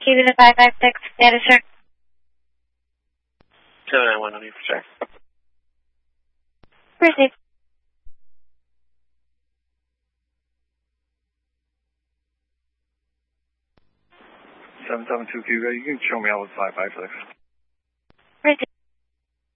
TV to 556, status check. 791 on you for check. Proceed. 772 Cuba, you can show me out with 556.